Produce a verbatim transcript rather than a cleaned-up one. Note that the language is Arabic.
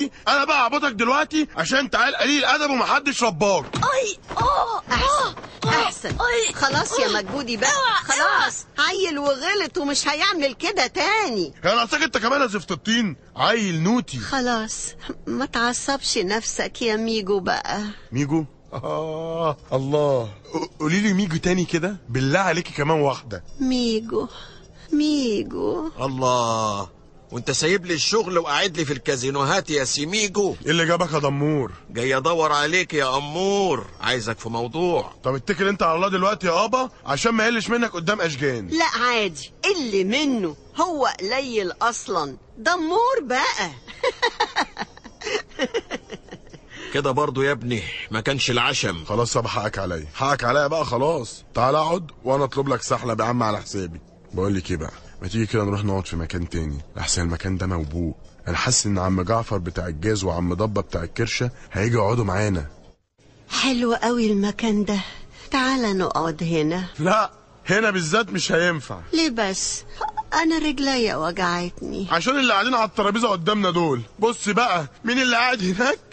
دلوقتي؟ انا بقى هعبطك دلوقتي عشان انت عيل قليل ادب ومحدش رباك. اي اه احسن احسن خلاص يا مجهودي بقى، خلاص عيل وغلط ومش هيعمل كده تاني. كان ناقصك انت كمان يا زفت الطين، عيل نوتي. خلاص ما تعصبش نفسك يا ميجو بقى. ميجو؟ آه الله، قولي لي ميجو تاني كده بالله عليكي، كمان واحدة. ميجو ميجو. الله، وانت سايب لي الشغل وقاعد لي في الكازينوهات يا سيميجو؟ ايه اللي جابك يا دمور؟ جاي ادور عليك يا امور، عايزك في موضوع. طب اتكل انت على الله دلوقتي يا ابا عشان ما يقلش منك قدام اشجان. لا عادي، اللي منه هو قليل اصلا، دمور بقى. كده برضو يا ابني ما كانش العشم. خلاص يابا حقك عليا، حقك عليا بقى خلاص. تعال اقعد وانا اطلب لك سحلب يا عم على حسابي. بقول لك ايه بقى، ما تيجي كده نروح نقعد في مكان تاني، احسن المكان ده موبوء. انا حاسس ان عم جعفر بتاع الجاز وعم ضبه بتاع الكرشه هيجوا يقعدوا معانا. حلو قوي المكان ده، تعال نقعد هنا. لا هنا بالذات مش هينفع. ليه بس؟ انا رجليا وجعتني. عشان اللي قاعدين على الترابيزه قدامنا دول. بص بقى مين اللي قاعد هناك